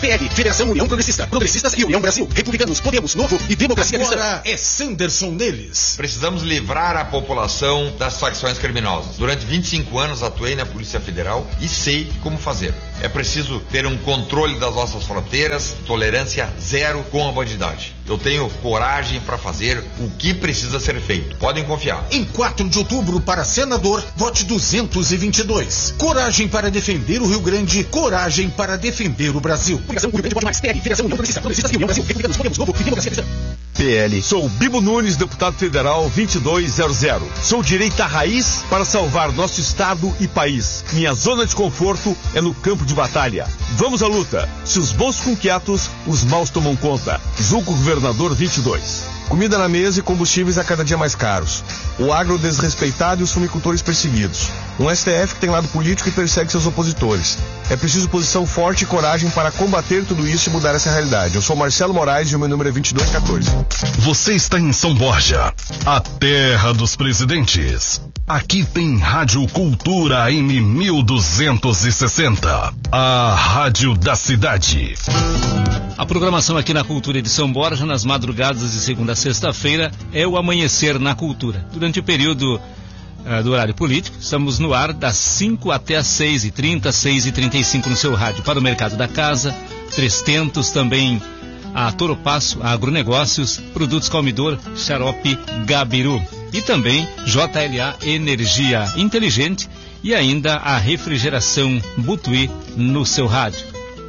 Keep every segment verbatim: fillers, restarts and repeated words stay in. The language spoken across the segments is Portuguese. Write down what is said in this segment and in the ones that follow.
P L, Federação União Progressista, Progressistas e União Brasil, Republicanos, Podemos, Novo e Democracia Cristã. Agora é Sanderson neles. Precisamos livrar a população das facções criminosas. Durante vinte e cinco anos atuei na Polícia Federal e sei como fazer. É preciso ter um controle das nossas fronteiras, tolerância zero com a bandidagem. Eu tenho coragem para fazer o que precisa ser feito. Podem confiar. Em quatro de outubro, para senador, vote duzentos e vinte e dois. Coragem para defender o Rio Grande, coragem para defender o Brasil. Coligação Rio Grande Pode Mais, P L, Federação União Progressista, Progressistas e União Brasil, Republicanos, Podemos, Novo e Democracia Cristã. P L. Sou Bibo Nunes, deputado federal vinte e dois zero zero. Sou direita raiz para salvar nosso estado e país. Minha zona de conforto é no campo de batalha. Vamos à luta. Se os bons ficam quietos, os maus tomam conta. Julgo Governador vinte e dois. Comida na mesa e combustíveis a cada dia mais caros. O agro desrespeitado e os fumicultores perseguidos. Um S T F que tem lado político e persegue seus opositores. É preciso posição forte e coragem para combater tudo isso e mudar essa realidade. Eu sou Marcelo Moraes e o meu número é vinte e dois quatorze. Você está em São Borja, a terra dos presidentes. Aqui tem Rádio Cultura M mil duzentos e sessenta, a rádio da cidade. A programação aqui na Cultura de São Borja, nas madrugadas de segunda a sexta-feira, é o Amanhecer na Cultura. Durante o período uh, do horário político, estamos no ar das cinco até as seis e trinta, seis e trinta e cinco no seu rádio. Para o Mercado da Casa, Três Tentos, também a Toropasso, a Agronegócios, Produtos Calmidor, Xarope Gabiru. E também J L A Energia Inteligente e ainda a Refrigeração Butuí no seu rádio.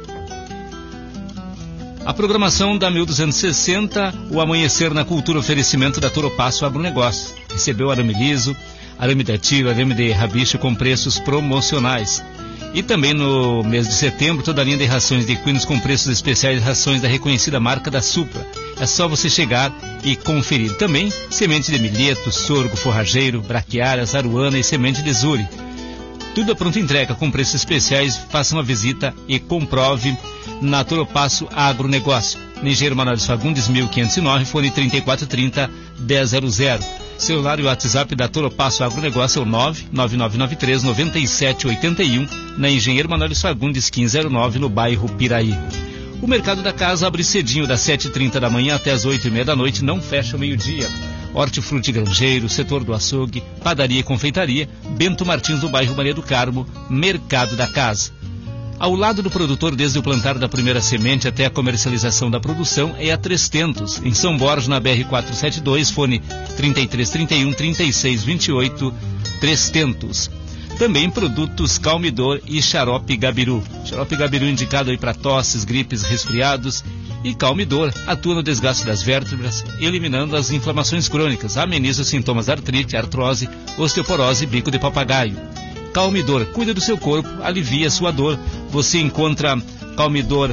A programação da mil duzentos e sessenta, o Amanhecer na Cultura, oferecimento da Toropasso Agronegócio. Recebeu arame liso, arame de tiro, arame de rabicho com preços promocionais. E também no mês de setembro, toda a linha de rações de equinos com preços especiais de rações da reconhecida marca da Supra. É só você chegar e conferir. Também semente de milheto, sorgo, forrageiro, braquiárias, aruana e semente de zuri. Tudo a pronta entrega com preços especiais. Faça uma visita e comprove na Toropasso Agronegócio. Engenheiro Manuel Fagundes, mil quinhentos e nove, fone trinta e quatro trinta, dez zero zero. Celular e WhatsApp da Toropasso Agronegócio é o nove nove nove nove três nove sete oito um, na Engenheiro Manuel Fagundes, quinze zero nove, no bairro Piraí. O Mercado da Casa abre cedinho, das sete e trinta da manhã até as oito e meia da noite, não fecha ao meio-dia. Hortifruti Grangeiro, setor do açougue, padaria e confeitaria, Bento Martins, do bairro Maria do Carmo, Mercado da Casa. Ao lado do produtor, desde o plantar da primeira semente até a comercialização da produção, é a Três Tentos, em São Borja, na B R quatrocentos e setenta e dois, fone trinta e três trinta e um, trinta e seis vinte e oito, Três Tentos. Também produtos Calmidor e Xarope Gabiru. Xarope Gabiru indicado aí para tosses, gripes, resfriados. E Calmidor atua no desgaste das vértebras, eliminando as inflamações crônicas, ameniza os sintomas da artrite, artrose, osteoporose e bico de papagaio. Calmidor cuida do seu corpo, alivia a sua dor. Você encontra Calmidor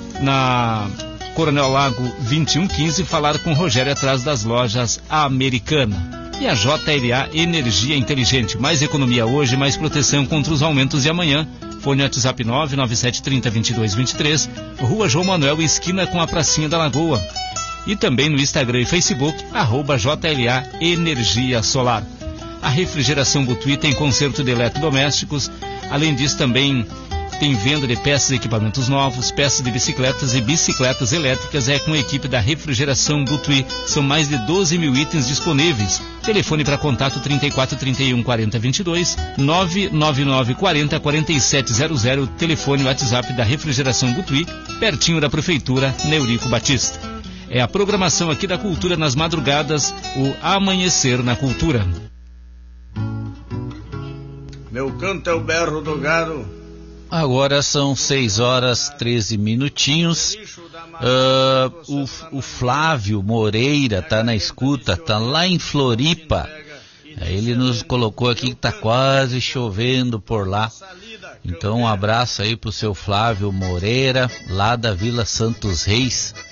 na Coronel Lago vinte e um quinze, falar com Rogério atrás das lojas Americana. E a J L A Energia Inteligente, mais economia hoje, mais proteção contra os aumentos de amanhã. Fone WhatsApp nove nove sete trinta, vinte e dois vinte e três, Rua João Manuel, esquina com a Pracinha da Lagoa. E também no Instagram e Facebook, arroba J L A Energia Solar. A Refrigeração Butuí tem conserto de eletrodomésticos. Além disso, também tem venda de peças e equipamentos novos, peças de bicicletas e bicicletas elétricas. É com a equipe da Refrigeração Butuí. São mais de doze mil itens disponíveis. Telefone para contato trinta e quatro trinta e um, quarenta vinte e dois, nove nove nove quarenta, quarenta e sete zero zero. Telefone WhatsApp da Refrigeração Butuí, pertinho da Prefeitura, Neurico Batista. É a programação aqui da Cultura nas madrugadas, o Amanhecer na Cultura. Meu canto é o berro do gado. Agora são seis horas treze minutinhos. Uh, o, o Flávio Moreira tá na escuta, tá lá em Floripa. Ele nos colocou aqui que tá quase chovendo por lá. Então um abraço aí pro seu Flávio Moreira, lá da Vila Santos Reis.